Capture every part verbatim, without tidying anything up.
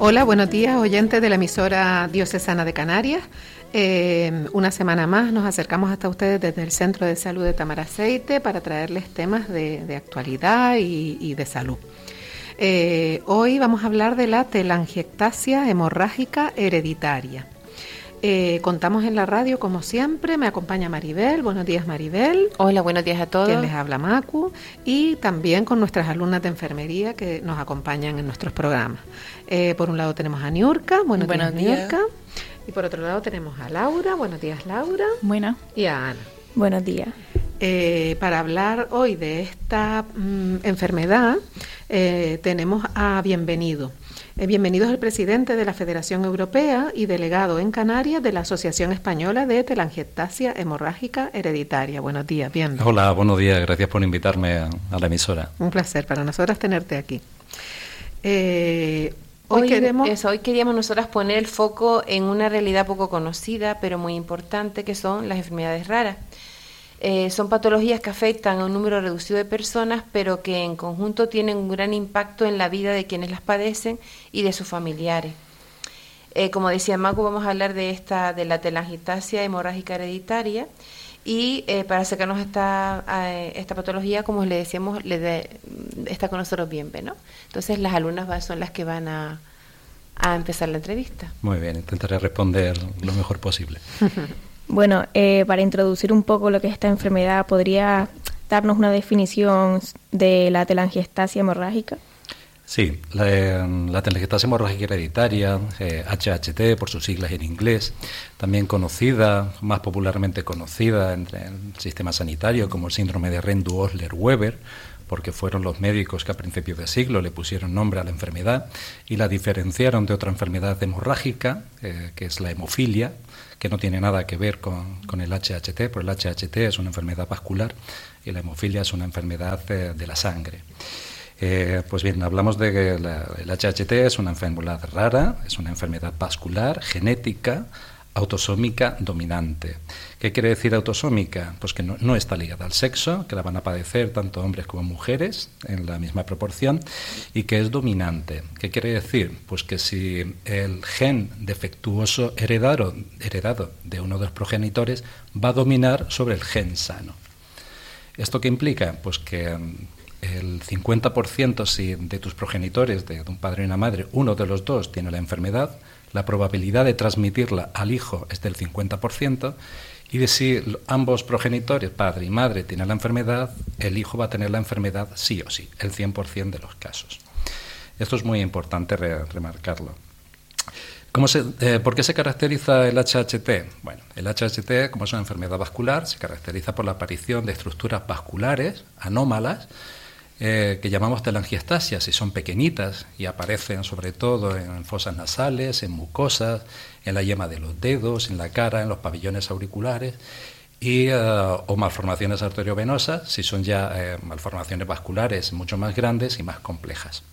Hola, buenos días, oyentes de la emisora Diocesana de Canarias. Eh, una semana más nos acercamos hasta ustedes desde el Centro de Salud de Tamaraceite para traerles temas de, de actualidad y, y de salud. Eh, hoy vamos a hablar de la telangiectasia hemorrágica hereditaria. Eh, contamos en la radio como siempre, me acompaña Maribel. Buenos días, Maribel. Hola, buenos días a todos. Quien les habla, Macu, y también con nuestras alumnas de enfermería que nos acompañan en nuestros programas. Eh, por un lado tenemos a Niurka. Buenos, buenos días, días. Niurka. Y por otro lado tenemos a Laura. Buenos días, Laura. Buenas. Y a Ana. Buenos días. Eh, para hablar hoy de esta mm, enfermedad eh, tenemos a Bienvenido. Eh, bienvenido es el presidente de la Federación Europea y delegado en Canarias de la Asociación Española de Telangiectasia Hemorrágica Hereditaria. Buenos días, bien. Hola, buenos días, gracias por invitarme a, a la emisora. Un placer para nosotras tenerte aquí. Eh, hoy, hoy, queremos... eso, hoy queríamos nosotras poner el foco en una realidad poco conocida, pero muy importante, que son las enfermedades raras. Eh, son patologías que afectan a un número reducido de personas, pero que en conjunto tienen un gran impacto en la vida de quienes las padecen y de sus familiares. Eh, como decía Macu, vamos a hablar de esta de la telangiectasia hemorrágica hereditaria y eh, para acercarnos a esta, a esta patología, como le decíamos, le de, está con nosotros Bienve, ¿no? Entonces las alumnas son las que van a, a empezar la entrevista. Muy bien, intentaré responder lo mejor posible. Bueno, eh, para introducir un poco lo que es esta enfermedad, ¿podría darnos una definición de la telangiectasia hemorrágica? Sí, la, la telangiectasia hemorrágica hereditaria, eh, H H T por sus siglas en inglés, también conocida, más popularmente conocida entre el sistema sanitario como el síndrome de Rendu-Osler-Weber, porque fueron los médicos que a principios de siglo le pusieron nombre a la enfermedad y la diferenciaron de otra enfermedad hemorrágica, eh, que es la hemofilia, que no tiene nada que ver con, con el H H T, porque el H H T es una enfermedad vascular y la hemofilia es una enfermedad eh, de la sangre. Eh, pues bien, hablamos de que la, el H H T es una enfermedad rara, es una enfermedad vascular, genética, autosómica dominante. ¿Qué quiere decir autosómica? Pues que no, no está ligada al sexo, que la van a padecer tanto hombres como mujeres en la misma proporción, y que es dominante. ¿Qué quiere decir? Pues que si el gen defectuoso heredado, heredado de uno de los progenitores va a dominar sobre el gen sano. ¿Esto qué implica? Pues que el cincuenta por ciento si de tus progenitores, de un padre y una madre, uno de los dos tiene la enfermedad, la probabilidad de transmitirla al hijo es del cincuenta por ciento, y de si ambos progenitores, padre y madre, tienen la enfermedad, el hijo va a tener la enfermedad sí o sí, el cien por ciento de los casos. Esto es muy importante re- remarcarlo. ¿Cómo se, eh, ¿Por qué se caracteriza el H H T? Bueno, el H H T, como es una enfermedad vascular, se caracteriza por la aparición de estructuras vasculares anómalas, Eh, que llamamos telangiectasias, y son pequeñitas y aparecen sobre todo en fosas nasales, en mucosas, en la yema de los dedos, en la cara, en los pabellones auriculares, y, uh, o malformaciones arteriovenosas, si son ya eh, malformaciones vasculares mucho más grandes y más complejas.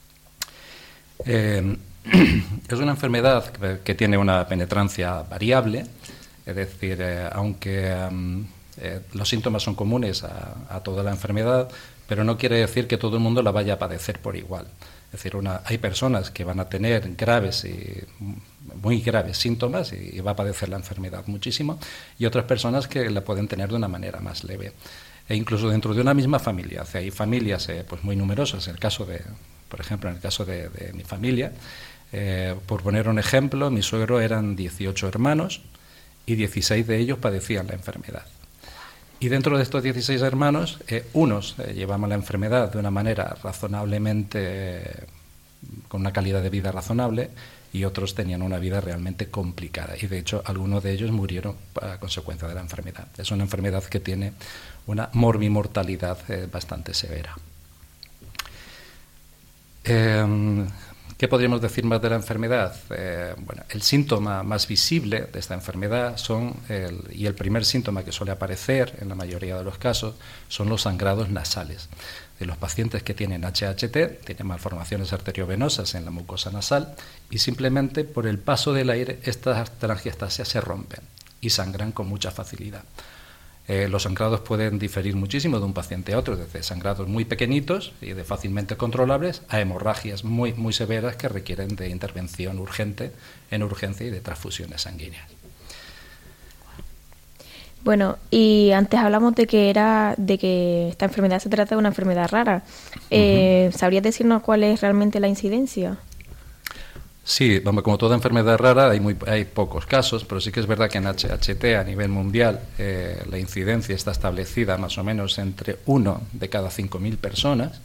Eh, es una enfermedad que, que tiene una penetrancia variable, es decir, eh, aunque um, eh, los síntomas son comunes a, a toda la enfermedad, pero no quiere decir que todo el mundo la vaya a padecer por igual. Es decir, una, hay personas que van a tener graves y muy graves síntomas y, y va a padecer la enfermedad muchísimo, y otras personas que la pueden tener de una manera más leve. E incluso dentro de una misma familia, o sea, hay familias eh, pues muy numerosas. En el caso de, por ejemplo, en el caso de, de mi familia, eh, por poner un ejemplo, mi suegro eran dieciocho hermanos y dieciséis de ellos padecían la enfermedad. Y dentro de estos dieciséis hermanos, eh, unos eh, llevaban la enfermedad de una manera razonablemente, eh, con una calidad de vida razonable, y otros tenían una vida realmente complicada. Y de hecho, algunos de ellos murieron a consecuencia de la enfermedad. Es una enfermedad que tiene una morbimortalidad eh, bastante severa. Eh, ¿Qué podríamos decir más de la enfermedad? Eh, bueno, el síntoma más visible de esta enfermedad son, el, y el primer síntoma que suele aparecer en la mayoría de los casos, son los sangrados nasales. De los pacientes que tienen H H T, tienen malformaciones arteriovenosas en la mucosa nasal, y simplemente por el paso del aire estas telangiectasias se rompen y sangran con mucha facilidad. Eh, los sangrados pueden diferir muchísimo de un paciente a otro, desde sangrados muy pequeñitos y de fácilmente controlables a hemorragias muy, muy severas que requieren de intervención urgente en urgencia y de transfusiones sanguíneas. Bueno, y antes hablamos de que era de que esta enfermedad se trata de una enfermedad rara. Eh, uh-huh. ¿Sabrías decirnos cuál es realmente la incidencia? Sí, como toda enfermedad rara hay, muy, hay pocos casos, pero sí que es verdad que en H H T a nivel mundial eh, la incidencia está establecida más o menos entre uno de cada cinco mil personas,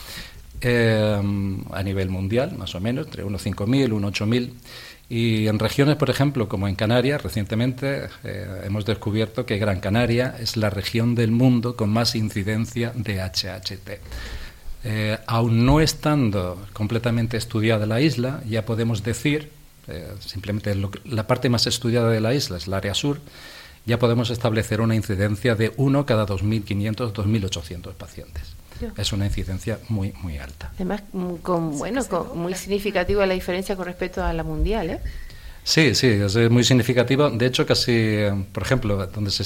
eh, a nivel mundial más o menos, entre uno cinco mil, uno ocho mil. Y en regiones, por ejemplo, como en Canarias, recientemente eh, hemos descubierto que Gran Canaria es la región del mundo con más incidencia de H H T. Eh, aún no estando completamente estudiada la isla, ya podemos decir, eh, simplemente lo que, la parte más estudiada de la isla es el área sur, ya podemos establecer una incidencia de uno cada dos mil quinientos, dos mil ochocientos pacientes. Es una incidencia muy, muy alta. Además, con, bueno, con, muy significativa la diferencia con respecto a la mundial, ¿eh? Sí, sí, es muy significativo. De hecho, casi, por ejemplo, donde se...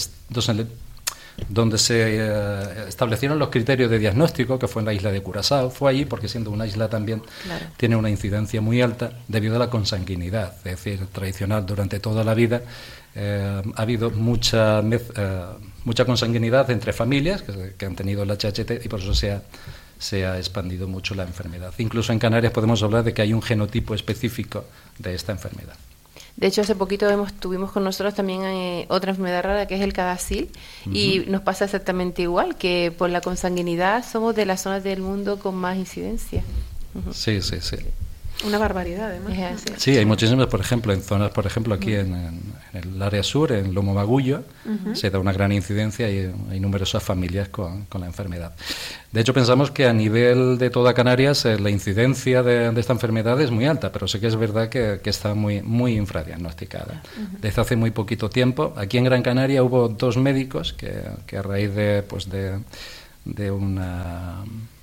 donde se eh, establecieron los criterios de diagnóstico, que fue en la isla de Curazao, fue allí porque siendo una isla también claro. tiene una incidencia muy alta debido a la consanguinidad, es decir, tradicional durante toda la vida eh, ha habido mucha eh, mucha consanguinidad entre familias que, que han tenido el H H T y por eso se ha, se ha expandido mucho la enfermedad. Incluso en Canarias podemos hablar de que hay un genotipo específico de esta enfermedad. De hecho, hace poquito hemos, tuvimos con nosotros también eh, otra enfermedad rara que es el Cadacil, uh-huh. y nos pasa exactamente igual, que por la consanguinidad somos de las zonas del mundo con más incidencia. Uh-huh. Sí, sí, sí. Una barbaridad, además. Sí, hay muchísimas, por ejemplo, en zonas, por ejemplo, aquí uh-huh. en, en el área sur, en Lomo Magullo, uh-huh. se da una gran incidencia y hay numerosas familias con, con la enfermedad. De hecho, pensamos que a nivel de toda Canarias eh, la incidencia de, de esta enfermedad es muy alta, pero sí que es verdad que, que está muy, muy infradiagnosticada. Uh-huh. Desde hace muy poquito tiempo, aquí en Gran Canaria hubo dos médicos que, que a raíz de, pues de, de una...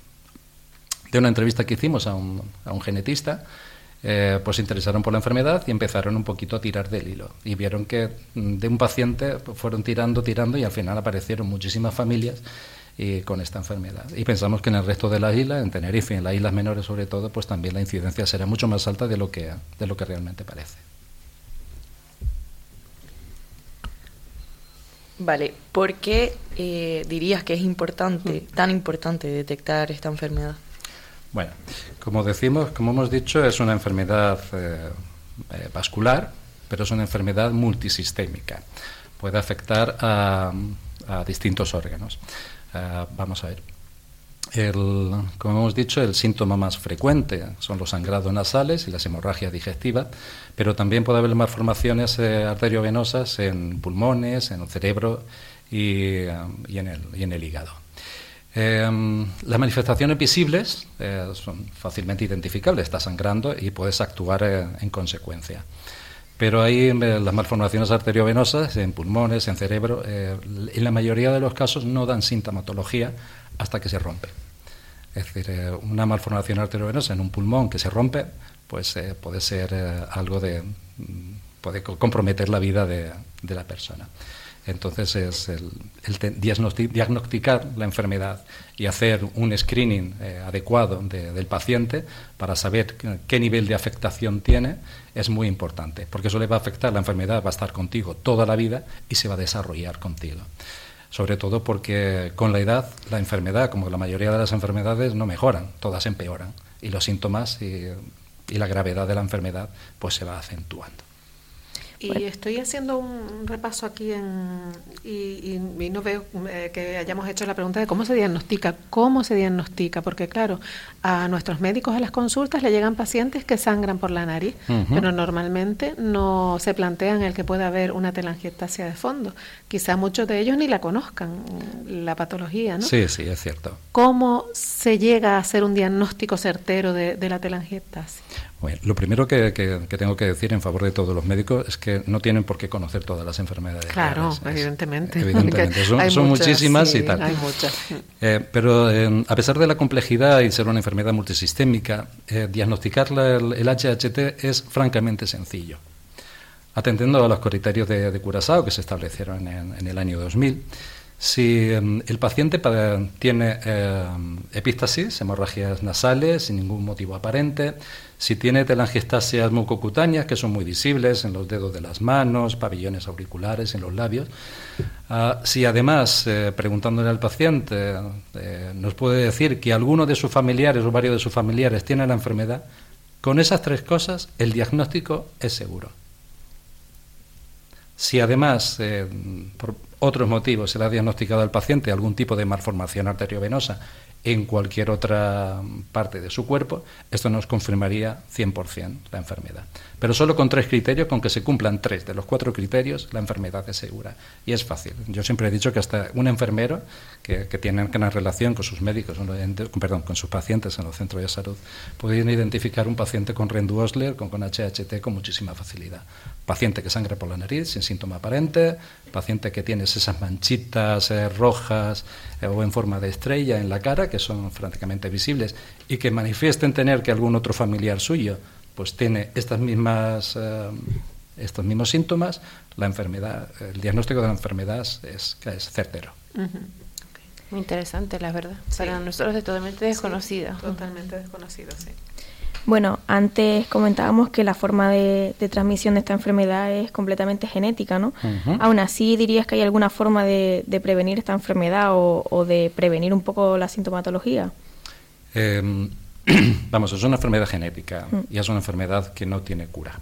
de una entrevista que hicimos a un, a un genetista, eh, pues se interesaron por la enfermedad y empezaron un poquito a tirar del hilo. Y vieron que de un paciente fueron tirando, tirando y al final aparecieron muchísimas familias y con esta enfermedad. Y pensamos que en el resto de las islas, en Tenerife y en las islas menores sobre todo, pues también la incidencia será mucho más alta de lo que, de lo que realmente parece. Vale, ¿por qué eh, dirías que es importante, tan importante detectar esta enfermedad? Bueno, como decimos, como hemos dicho, es una enfermedad eh, eh, vascular, pero es una enfermedad multisistémica. Puede afectar a, a distintos órganos. Uh, vamos a ver. El, como hemos dicho, el síntoma más frecuente son los sangrados nasales y las hemorragias digestivas, pero también puede haber malformaciones eh, arteriovenosas en pulmones, en el cerebro y, um, y, en, el, y en el hígado. Eh, las manifestaciones visibles eh, son fácilmente identificables, está sangrando y puedes actuar eh, en consecuencia. Pero hay eh, las malformaciones arteriovenosas en pulmones, en cerebro, eh, en la mayoría de los casos no dan sintomatología hasta que se rompe. Es decir, eh, una malformación arteriovenosa en un pulmón que se rompe, pues eh, puede ser eh, algo de... puede comprometer la vida de, de la persona. Entonces es el, el diagnosticar la enfermedad y hacer un screening eh, adecuado de, del paciente para saber qué nivel de afectación tiene es muy importante, porque eso le va a afectar, la enfermedad va a estar contigo toda la vida y se va a desarrollar contigo. Sobre todo porque con la edad la enfermedad, como la mayoría de las enfermedades, no mejoran, todas empeoran y los síntomas y, y la gravedad de la enfermedad pues se va acentuando. Y bueno, estoy haciendo un repaso aquí en, y, y, y no veo eh, que hayamos hecho la pregunta de cómo se diagnostica, cómo se diagnostica, porque claro, a nuestros médicos a las consultas le llegan pacientes que sangran por la nariz, uh-huh. pero normalmente no se plantean el que pueda haber una telangiectasia de fondo. Quizá muchos de ellos ni la conozcan, la patología, ¿no? Sí, sí, es cierto. ¿Cómo se llega a hacer un diagnóstico certero de, de la telangiectasia? Bueno, lo primero que, que, que tengo que decir en favor de todos los médicos es que no tienen por qué conocer todas las enfermedades. Claro, raras. evidentemente. Es, evidentemente, son, son muchas, muchísimas sí, y tal. Hay muchas. Eh, pero eh, a pesar de la complejidad y ser una enfermedad multisistémica, eh, diagnosticar la, el, el H H T es francamente sencillo. Atendiendo a los criterios de, de Curazao que se establecieron en, en el año dos mil, Si eh, el paciente tiene eh, epístasis, hemorragias nasales, sin ningún motivo aparente, si tiene telangiectasias mucocutáneas, que son muy visibles en los dedos de las manos, pabellones auriculares, en los labios, uh, si además, eh, preguntándole al paciente, eh, nos puede decir que alguno de sus familiares o varios de sus familiares tiene la enfermedad, con esas tres cosas el diagnóstico es seguro. Si además, eh, por otros motivos, se le ha diagnosticado al paciente algún tipo de malformación arteriovenosa en cualquier otra parte de su cuerpo, esto nos confirmaría cien por ciento la enfermedad. Pero solo con tres criterios, con que se cumplan tres de los cuatro criterios, la enfermedad es segura. Y es fácil. Yo siempre he dicho que hasta un enfermero que, que tiene una relación con sus médicos, perdón, con sus pacientes en los centros de salud, pueden identificar un paciente con Rendu-Osler, con, con H H T, con muchísima facilidad. Paciente que sangra por la nariz sin síntoma aparente, paciente que tiene esas manchitas eh, rojas eh, o en forma de estrella en la cara, que son prácticamente visibles, y que manifiesten tener que algún otro familiar suyo pues tiene estas mismas, eh, estos mismos síntomas, la enfermedad, el diagnóstico de la enfermedad es, es certero. Uh-huh. Okay. Muy interesante, la verdad. Sí. Para nosotros es totalmente desconocida. Sí, totalmente desconocido, sí. Bueno, antes comentábamos que la forma de, de transmisión de esta enfermedad es completamente genética, ¿no? Uh-huh. Aún así, ¿dirías que hay alguna forma de, de prevenir esta enfermedad o, o de prevenir un poco la sintomatología? Eh, vamos, es una enfermedad genética uh-huh. y es una enfermedad que no tiene cura.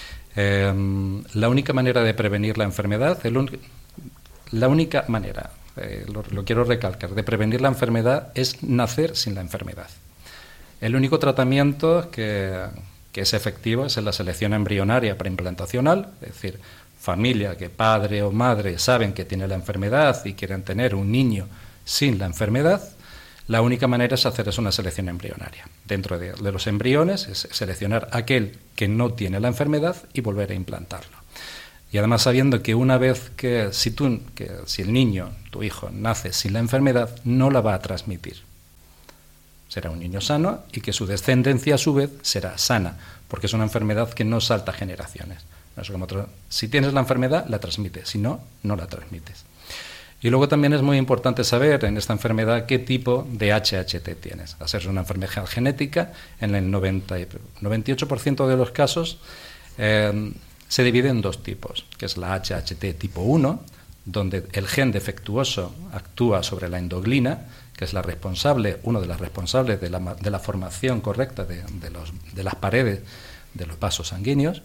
Eh, la única manera de prevenir la enfermedad, el un, la única manera, eh, lo, lo quiero recalcar, de prevenir la enfermedad es nacer sin la enfermedad. El único tratamiento que, que es efectivo es en la selección embrionaria preimplantacional, es decir, familia que padre o madre saben que tiene la enfermedad y quieren tener un niño sin la enfermedad, la única manera es hacer es una selección embrionaria. Dentro de, de los embriones es seleccionar aquel que no tiene la enfermedad y volver a implantarlo. Y además sabiendo que una vez que si, tú, que si el niño, tu hijo, nace sin la enfermedad, no la va a transmitir. Será un niño sano y que su descendencia a su vez será sana, porque es una enfermedad que no salta generaciones. No es como otro, si tienes la enfermedad, la transmites, si no, no la transmites. Y luego también es muy importante saber en esta enfermedad qué tipo de H H T tienes. Al ser una enfermedad genética, en el noventa, noventa y ocho por ciento de los casos eh, se divide en dos tipos, que es la H H T tipo uno, donde el gen defectuoso actúa sobre la endoglina, que es la responsable, uno de los responsables de la, de la formación correcta de, de, los, de las paredes de los vasos sanguíneos.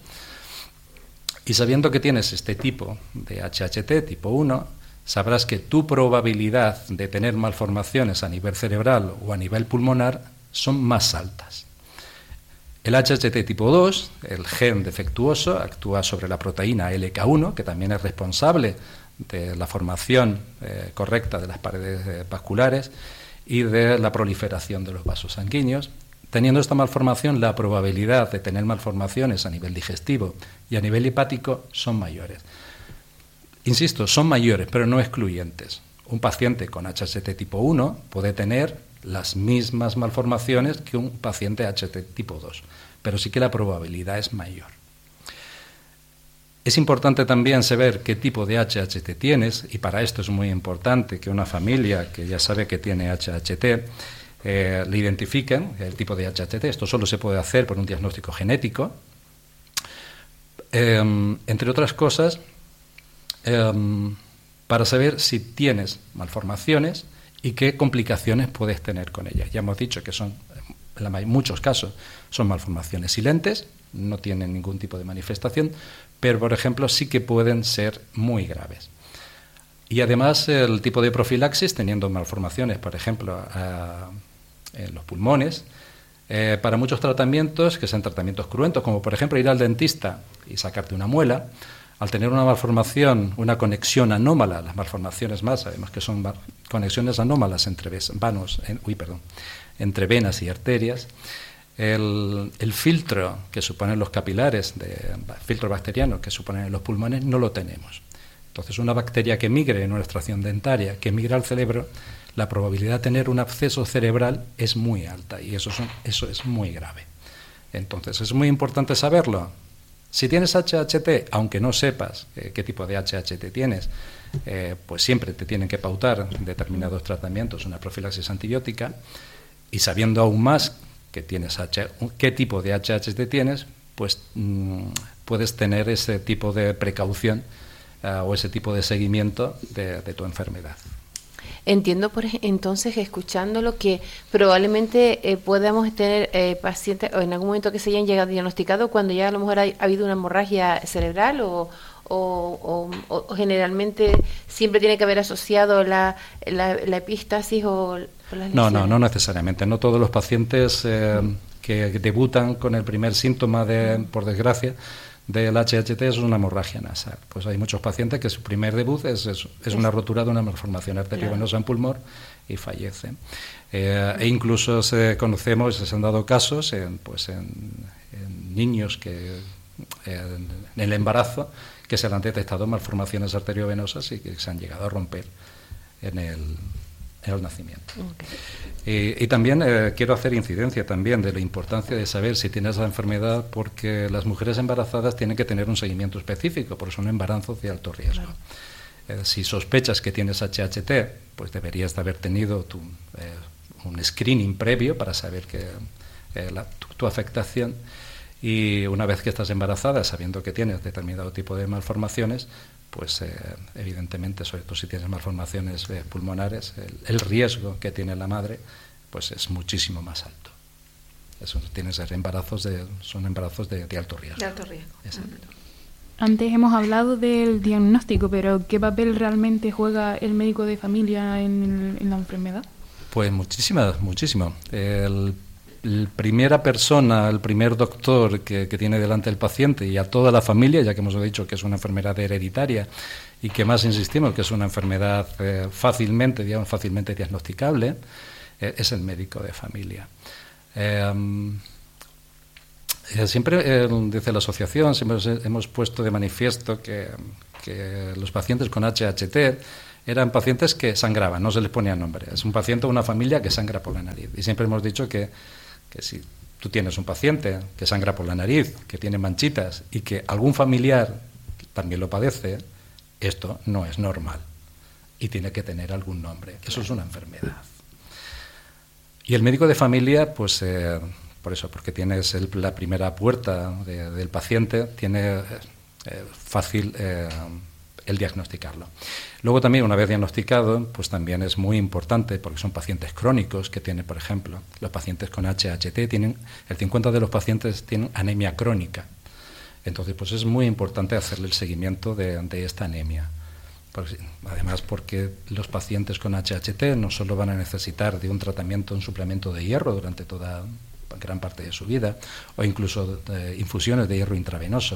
Y sabiendo que tienes este tipo de H H T tipo uno, sabrás que tu probabilidad de tener malformaciones a nivel cerebral o a nivel pulmonar son más altas. El H H T tipo dos, el gen defectuoso, actúa sobre la proteína L K uno, que también es responsable de la formación eh, correcta de las paredes eh, vasculares y de la proliferación de los vasos sanguíneos. Teniendo esta malformación, la probabilidad de tener malformaciones a nivel digestivo y a nivel hepático son mayores. Insisto, son mayores, pero no excluyentes. Un paciente con H H T tipo uno puede tener las mismas malformaciones que un paciente H H T tipo dos, pero sí que la probabilidad es mayor. Es importante también saber qué tipo de H H T tienes, y para esto es muy importante que una familia que ya sabe que tiene H H T eh, le identifiquen el tipo de H H T. Esto solo se puede hacer por un diagnóstico genético. Eh, entre otras cosas, eh, para saber si tienes malformaciones y qué complicaciones puedes tener con ellas. Ya hemos dicho que son, en muchos casos, son malformaciones silentes, no tienen ningún tipo de manifestación, pero, por ejemplo, sí que pueden ser muy graves. Y además, el tipo de profilaxis, teniendo malformaciones, por ejemplo, a, en los pulmones, eh, para muchos tratamientos, que sean tratamientos cruentos, como por ejemplo ir al dentista y sacarte una muela, al tener una malformación, una conexión anómala, las malformaciones más, sabemos que son conexiones anómalas entre, vanos, en, uy, perdón, entre venas y arterias, El, el filtro que suponen los capilares, de, filtro bacteriano que suponen los pulmones, no lo tenemos. Entonces, una bacteria que migre en una extracción dentaria, que migra al cerebro, la probabilidad de tener un absceso cerebral es muy alta y eso, son, eso es muy grave. Entonces, es muy importante saberlo. Si tienes H H T, aunque no sepas eh, qué tipo de H H T tienes, eh, pues siempre te tienen que pautar determinados tratamientos, una profilaxis antibiótica, y sabiendo aún más que tienes H, qué tipo de H H T tienes, pues mmm, puedes tener ese tipo de precaución uh, o ese tipo de seguimiento de, de tu enfermedad. Entiendo, por ej- entonces, escuchándolo, que probablemente eh, podamos tener eh, pacientes o en algún momento que se hayan llegado diagnosticados cuando ya a lo mejor hay, ha habido una hemorragia cerebral o, o, o, o generalmente siempre tiene que haber asociado la, la, la epístasis o, o las lesiones. No, no, no necesariamente. No todos los pacientes eh, mm. que debutan con el primer síntoma, de, por desgracia, del H H T es una hemorragia nasal. Pues hay muchos pacientes que su primer debut es, es, es una rotura de una malformación arteriovenosa claro. en pulmón y fallecen. Eh, e incluso se conocemos, se han dado casos en, pues en, en niños que en, en el embarazo que se le han detectado malformaciones arteriovenosas y que se han llegado a romper en el, en el nacimiento. Okay. Y, y también eh, quiero hacer incidencia también de la importancia de saber si tienes la enfermedad, porque las mujeres embarazadas tienen que tener un seguimiento específico, porque son embarazos de alto riesgo. Claro. Eh, si sospechas que tienes H H T, pues deberías de haber tenido tu, eh, un screening previo para saber que eh, la, tu, tu afectación. Y una vez que estás embarazada, sabiendo que tienes determinado tipo de malformaciones, pues eh, evidentemente, sobre todo si tienes malformaciones eh, pulmonares, el, el riesgo que tiene la madre pues es muchísimo más alto. Eso tienes embarazos de, son embarazos de, de alto riesgo. De alto riesgo. Exacto. Antes hemos hablado del diagnóstico, pero ¿qué papel realmente juega el médico de familia en, en la enfermedad? Pues muchísimo, muchísimo. El La primera persona, el primer doctor que, que tiene delante el paciente y a toda la familia, ya que hemos dicho que es una enfermedad hereditaria y que más insistimos que es una enfermedad eh, fácilmente, digamos, fácilmente diagnosticable, eh, es el médico de familia. Eh, eh, siempre, eh, desde la asociación, siempre hemos puesto de manifiesto que, que los pacientes con H H T eran pacientes que sangraban, no se les ponía nombre. Es un paciente o una familia que sangra por la nariz. Y siempre hemos dicho que que si tú tienes un paciente que sangra por la nariz, que tiene manchitas y que algún familiar también lo padece, esto no es normal y tiene que tener algún nombre. Eso es una enfermedad. Y el médico de familia, pues eh, por eso, porque tienes el, la primera puerta de, del paciente, tiene eh, fácil eh, el diagnosticarlo. Luego también, una vez diagnosticado, pues también es muy importante, porque son pacientes crónicos que tienen, por ejemplo, los pacientes con H H T, tienen, el cincuenta por ciento de los pacientes tienen anemia crónica. Entonces, pues es muy importante hacerle el seguimiento de, de esta anemia. Porque, además, porque los pacientes con H H T no solo van a necesitar de un tratamiento, un suplemento de hierro durante toda gran parte de su vida, o incluso eh, infusiones de hierro intravenoso,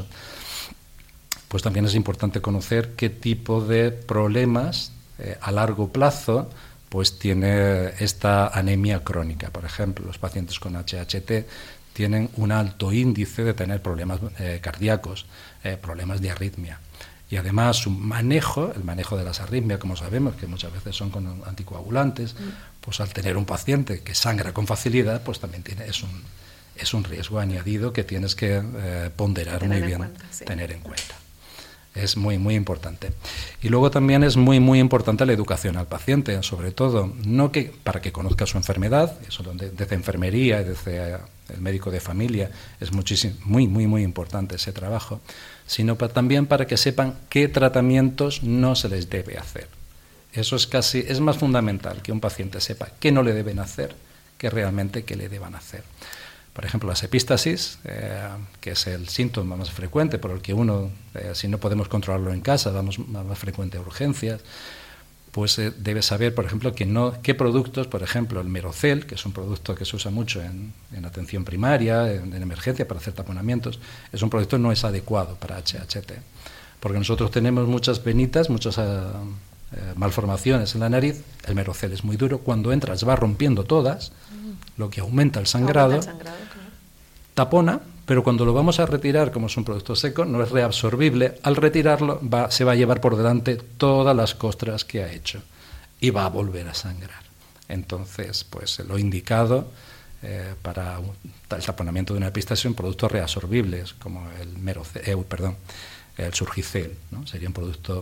pues también es importante conocer qué tipo de problemas eh, a largo plazo pues tiene esta anemia crónica. Por ejemplo, los pacientes con H H T tienen un alto índice de tener problemas eh, cardíacos, eh, problemas de arritmia. Y además su manejo, el manejo de las arritmias, como sabemos, que muchas veces son con anticoagulantes, pues al tener un paciente que sangra con facilidad, pues también tiene, es un, es un riesgo añadido que tienes que eh, ponderar tener muy bien, cuenta, sí. tener en cuenta. Es muy, muy importante. Y luego también es muy, muy importante la educación al paciente, sobre todo, no que para que conozca su enfermedad, eso donde, desde enfermería, desde el médico de familia, es muchísimo, muy, muy, muy importante ese trabajo, sino para, también para que sepan qué tratamientos no se les debe hacer. Eso es casi, es más fundamental que un paciente sepa qué no le deben hacer que realmente qué le deban hacer. Por ejemplo, las epístasis, eh, que es el síntoma más frecuente por el que uno, eh, si no podemos controlarlo en casa, vamos más, más frecuente a urgencias, pues eh, debe saber, por ejemplo, que no, qué productos, por ejemplo, el Merocel, que es un producto que se usa mucho en, en atención primaria, en, en emergencia, para hacer taponamientos, es un producto que no es adecuado para H H T, porque nosotros tenemos muchas venitas, muchas uh, eh, malformaciones en la nariz, el Merocel es muy duro, cuando entras va rompiendo todas, lo que aumenta el sangrado, aumenta el sangrado claro. Tapona, pero cuando lo vamos a retirar, como es un producto seco, no es reabsorbible, al retirarlo va, se va a llevar por delante todas las costras que ha hecho y va a volver a sangrar. Entonces, pues lo indicado eh, para un, el taponamiento de una epistaxis en productos reabsorbibles, como el Merocel, eh, perdón, el Surgicel, ¿no? Sería un producto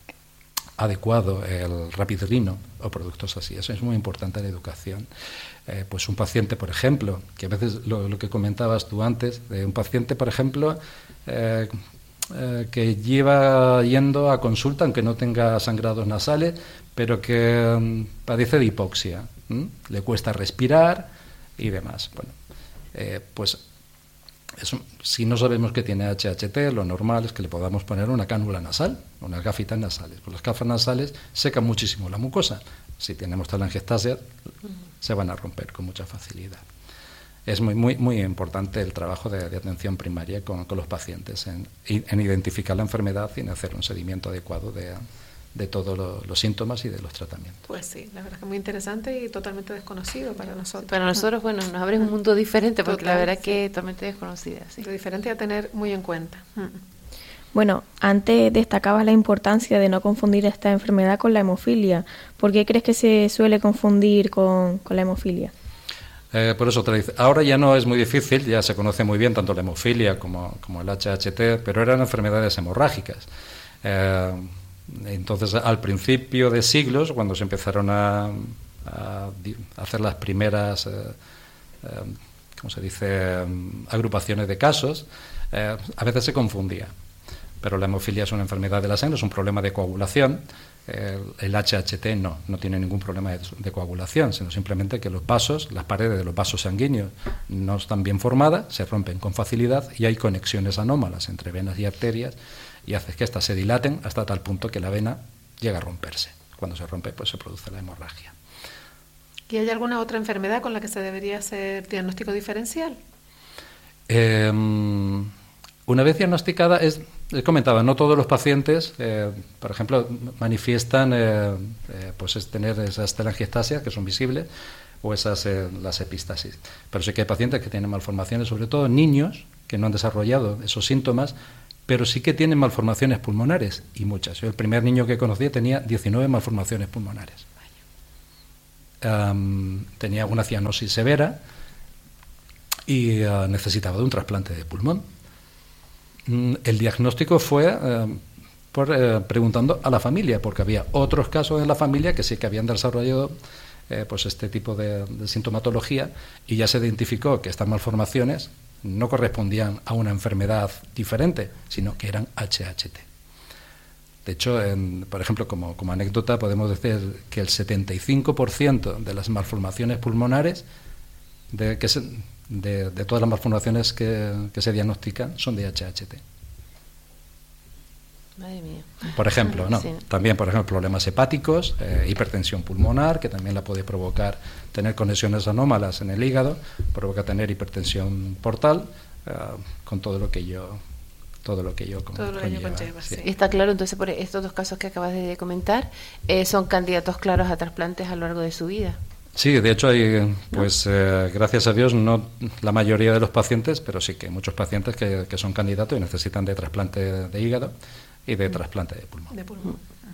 adecuado, el Rapidrino o productos así. Eso es muy importante en la educación. Eh, pues un paciente, por ejemplo, que a veces lo, lo que comentabas tú antes, de un paciente, por ejemplo, eh, eh, que lleva yendo a consulta, aunque no tenga sangrados nasales, pero que um, padece de hipoxia, ¿m? Le cuesta respirar y demás. Bueno, eh, pues eso, si no sabemos que tiene H H T, lo normal es que le podamos poner una cánula nasal, unas gafitas nasales. Pues las gafas nasales secan muchísimo la mucosa. Si tenemos telangiectasia, se van a romper con mucha facilidad. Es muy muy muy importante el trabajo de, de atención primaria con, con los pacientes, en, en identificar la enfermedad y en hacer un seguimiento adecuado de, de todos lo, los síntomas y de los tratamientos. Pues sí, la verdad es que muy interesante y totalmente desconocido para nosotros. Para nosotros, bueno, nos abre un mundo diferente, porque Total, la verdad es sí. que totalmente desconocida. Sí. Lo diferente a tener muy en cuenta. Bueno, antes destacabas la importancia de no confundir esta enfermedad con la hemofilia. ¿Por qué crees que se suele confundir con, con la hemofilia? Eh, por eso te dice, ahora ya no es muy difícil, ya se conoce muy bien tanto la hemofilia como, como el H H T, pero eran enfermedades hemorrágicas. Eh, entonces, al principio de siglos, cuando se empezaron a, a hacer las primeras, eh, eh, ¿cómo se dice?, agrupaciones de casos, eh, a veces se confundía. Pero la hemofilia es una enfermedad de la sangre, es un problema de coagulación. El, el H H T no, no tiene ningún problema de, de coagulación, sino simplemente que los vasos, las paredes de los vasos sanguíneos no están bien formadas, se rompen con facilidad y hay conexiones anómalas entre venas y arterias y hace que éstas se dilaten hasta tal punto que la vena llega a romperse. Cuando se rompe, pues se produce la hemorragia. ¿Y hay alguna otra enfermedad con la que se debería hacer diagnóstico diferencial? Eh, una vez diagnosticada, es, les comentaba, no todos los pacientes, eh, por ejemplo, manifiestan eh, eh, pues es tener esas telangiectasias que son visibles o esas eh, las epistaxis. Pero sí que hay pacientes que tienen malformaciones, sobre todo niños que no han desarrollado esos síntomas, pero sí que tienen malformaciones pulmonares y muchas. Yo el primer niño que conocí tenía diecinueve malformaciones pulmonares. Um, tenía una cianosis severa y uh, necesitaba de un trasplante de pulmón. Mm, el diagnóstico fue uh, por, uh, preguntando a la familia, porque había otros casos en la familia que sí que habían desarrollado eh, pues este tipo de, de sintomatología y ya se identificó que estas malformaciones no correspondían a una enfermedad diferente, sino que eran H H T. De hecho, en, por ejemplo, como, como anécdota, podemos decir que el setenta y cinco por ciento de las malformaciones pulmonares, de, que se, de, de todas las malformaciones que, que se diagnostican, son de H H T. Madre mía. Por ejemplo, ¿no? Sí. También, por ejemplo, problemas hepáticos, eh, hipertensión pulmonar, que también la puede provocar tener conexiones anómalas en el hígado, provoca tener hipertensión portal, eh, con todo lo que yo todo lo que yo con, Todo lo que yo conlleva, conlleva, sí. sí. Y está claro, entonces, por estos dos casos que acabas de comentar, eh, son candidatos claros a trasplantes a lo largo de su vida. Sí, de hecho hay, pues eh, gracias a Dios, no la mayoría de los pacientes, pero sí que hay muchos pacientes que, que son candidatos y necesitan de trasplante de hígado y de trasplante de pulmón. De pulmón.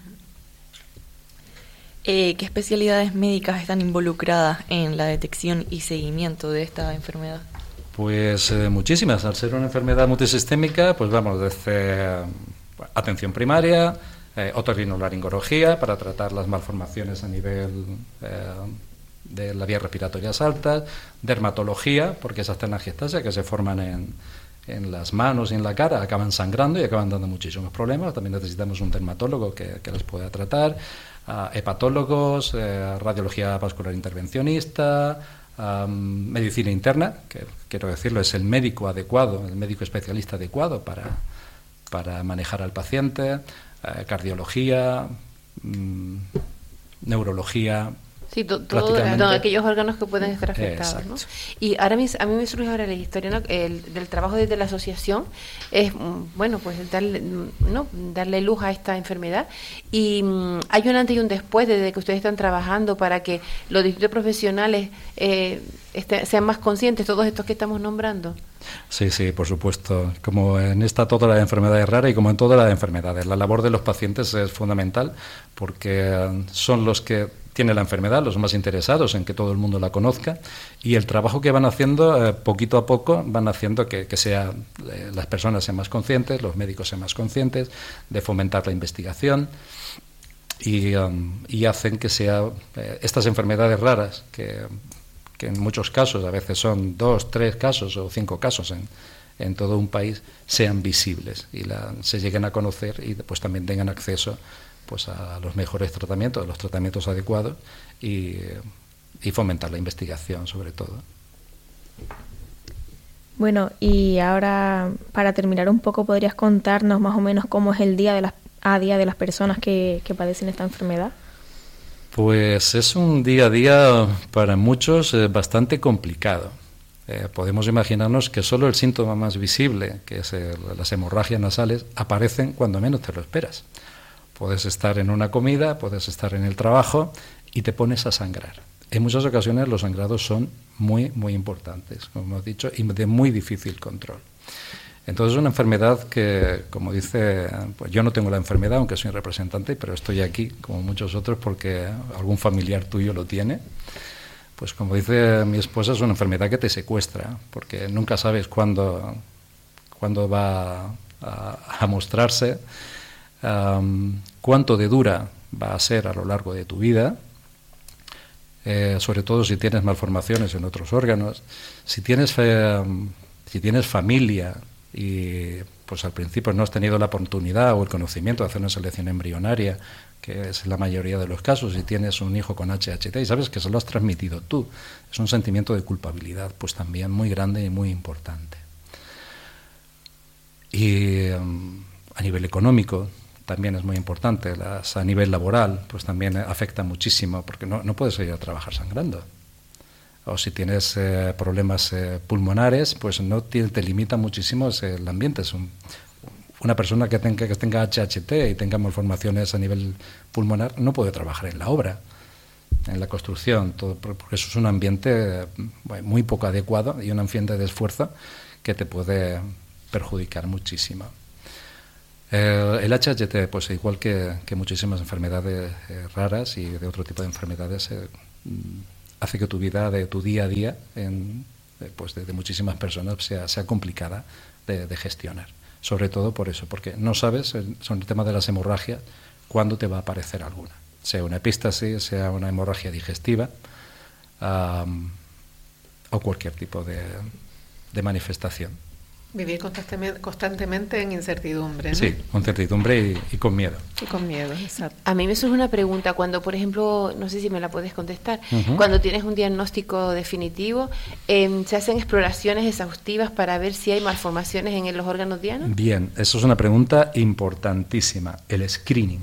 Eh, ¿Qué especialidades médicas están involucradas en la detección y seguimiento de esta enfermedad? Pues eh, muchísimas. Al ser una enfermedad multisistémica, pues vamos desde eh, atención primaria, eh, otorrinolaringología para tratar las malformaciones a nivel eh, de las vías respiratorias altas, dermatología, porque esas telangiectasias que se forman en, en las manos y en la cara acaban sangrando y acaban dando muchísimos problemas. También necesitamos un dermatólogo que, que las pueda tratar, uh, hepatólogos, eh, radiología vascular intervencionista, Um, medicina interna, que quiero decirlo, es el médico adecuado, el médico especialista adecuado para, para manejar al paciente, eh, cardiología, mm, neurología. Sí, to, todo, todos aquellos órganos que pueden estar afectados, ¿no? Y ahora mis, a mí me surge ahora la historia, ¿no? El, del trabajo desde la asociación es, bueno, pues darle, ¿no? darle luz a esta enfermedad y um, hay un antes y un después desde que ustedes están trabajando para que los distintos profesionales eh, este, sean más conscientes, todos estos que estamos nombrando. Sí, sí, por supuesto. Como en esta toda la enfermedad es rara y como en todas las enfermedades, la labor de los pacientes es fundamental porque son los que tiene la enfermedad, los más interesados en que todo el mundo la conozca, y el trabajo que van haciendo, eh, poquito a poco, van haciendo que, que sea, eh, las personas sean más conscientes, los médicos sean más conscientes, de fomentar la investigación, y, um, y hacen que sea eh, estas enfermedades raras, que, que en muchos casos, a veces son dos, tres casos o cinco casos en, en todo un país, sean visibles y la, se lleguen a conocer y pues también tengan acceso pues a los mejores tratamientos, a los tratamientos adecuados y, y fomentar la investigación sobre todo. Bueno, y ahora para terminar un poco, ¿podrías contarnos más o menos cómo es el día de las, a día de las personas que, que padecen esta enfermedad? Pues es un día a día para muchos eh, bastante complicado. Eh, podemos imaginarnos que solo el síntoma más visible, que es el, las hemorragias nasales, aparecen cuando menos te lo esperas. Puedes estar en una comida, puedes estar en el trabajo y te pones a sangrar. En muchas ocasiones los sangrados son muy, muy importantes, como hemos dicho, y de muy difícil control. Entonces es una enfermedad que, como dice, pues yo no tengo la enfermedad, aunque soy representante, pero estoy aquí, como muchos otros, porque algún familiar tuyo lo tiene. Pues como dice mi esposa, es una enfermedad que te secuestra, porque nunca sabes cuándo, cuándo va a, a mostrarse. Um, cuánto de dura va a ser a lo largo de tu vida, eh, sobre todo si tienes malformaciones en otros órganos, si tienes fe, um, si tienes familia y pues al principio no has tenido la oportunidad o el conocimiento de hacer una selección embrionaria, que es la mayoría de los casos, si tienes un hijo con H H T y sabes que se lo has transmitido tú, es un sentimiento de culpabilidad pues también muy grande y muy importante. Y um, a nivel económico también es muy importante. Las, a nivel laboral pues también afecta muchísimo, porque no, no puedes ir a trabajar sangrando. O si tienes eh, problemas eh, pulmonares, pues no te, te limita muchísimo el ambiente. Es un, una persona que tenga, que tenga H H T y tenga malformaciones a nivel pulmonar no puede trabajar en la obra, en la construcción, todo, porque eso es un ambiente bueno, muy poco adecuado y un ambiente de esfuerzo que te puede perjudicar muchísimo. Eh, el H H T, pues igual que, que muchísimas enfermedades eh, raras y de otro tipo de enfermedades, eh, hace que tu vida, de tu día a día, en, eh, pues de, de muchísimas personas sea, sea complicada de, de gestionar. Sobre todo por eso, porque no sabes, el, sobre el tema de las hemorragias, cuándo te va a aparecer alguna. Sea una epístasis, sea una hemorragia digestiva, um, o cualquier tipo de, de manifestación. Vivir constantemente en incertidumbre, ¿no? Sí, con incertidumbre y, y con miedo. Y con miedo, exacto. A mí me surge una pregunta, cuando, por ejemplo, no sé si me la puedes contestar, Uh-huh. cuando tienes un diagnóstico definitivo, eh, ¿se hacen exploraciones exhaustivas para ver si hay malformaciones en los órganos dianos? Bien, eso es una pregunta importantísima, el screening.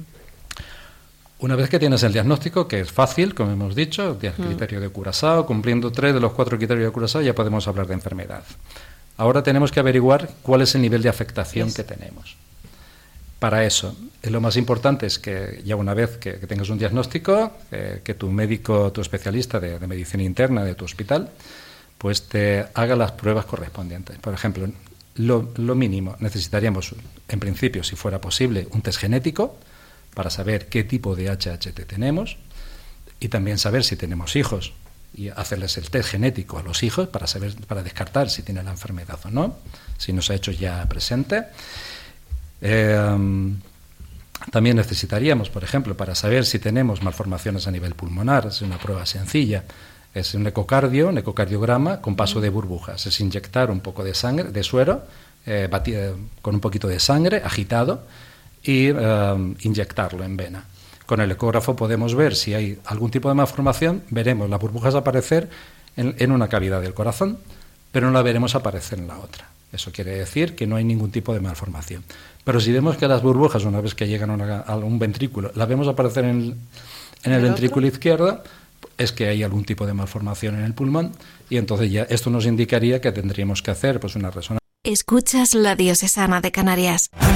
Una vez que tienes el diagnóstico, que es fácil, como hemos dicho, el criterio de Curaçao, cumpliendo tres de los cuatro criterios de Curaçao, ya podemos hablar de enfermedad. Ahora tenemos que averiguar cuál es el nivel de afectación yes. que tenemos. Para eso, lo más importante es que ya una vez que, que tengas un diagnóstico, eh, que tu médico, tu especialista de, de medicina interna de tu hospital, pues te haga las pruebas correspondientes. Por ejemplo, lo, lo mínimo, necesitaríamos, en principio, si fuera posible, un test genético para saber qué tipo de H H T tenemos y también saber si tenemos hijos, y hacerles el test genético a los hijos para saber, para descartar si tienen la enfermedad o no, si no se ha hecho ya presente. Eh, también necesitaríamos, por ejemplo, para saber si tenemos malformaciones a nivel pulmonar, es una prueba sencilla, es un ecocardio, un ecocardiograma con paso de burbujas, es inyectar un poco de sangre, de suero, eh, batido, con un poquito de sangre, agitado, y eh, inyectarlo en vena. Con el ecógrafo podemos ver si hay algún tipo de malformación, veremos las burbujas aparecer en, en una cavidad del corazón, pero no la veremos aparecer en la otra. Eso quiere decir que no hay ningún tipo de malformación. Pero si vemos que las burbujas, una vez que llegan a, una, a un ventrículo, las vemos aparecer en el, en el ventrículo izquierdo, es que hay algún tipo de malformación en el pulmón, y entonces ya esto nos indicaría que tendríamos que hacer pues una resonancia. Escuchas La Diocesana de Canarias.